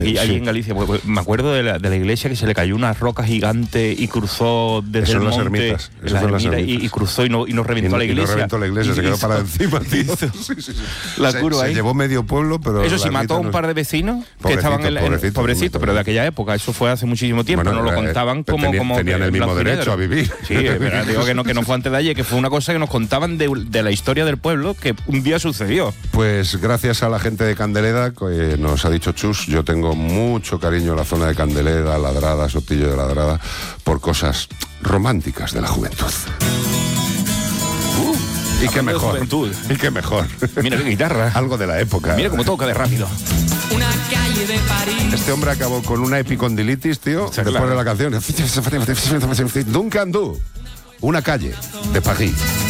Y allí en Galicia, pues, me acuerdo de la iglesia que se le cayó una roca gigante y cruzó desde el monte y cruzó y no reventó la iglesia. No reventó la iglesia, se quedó para encima, tío. La curva ahí. Se llevó medio pueblo, pero... Eso sí, mató a un par de vecinos que estaban pobrecitos, pero de aquella época, eso fue hace muchísimo tiempo, bueno, no lo contaban como... Tenían el mismo derecho a vivir. Sí, pero digo que no fue antes de ayer, que fue una cosa que nos contaban de la historia del pueblo, que un día sucedió. Pues gracias a la gente de Candeleda, que nos ha dicho Chus, yo tengo mucho cariño a la zona de Candeleda, Ladrada, Sotillo de Ladrada, por cosas románticas de la juventud. Y qué mejor. Y qué mejor. Mira qué guitarra. Algo de la época. Mira cómo toca de rápido. Una calle de París. Este hombre acabó con una epicondilitis, tío, después de la canción. Duncan Du, una calle de París.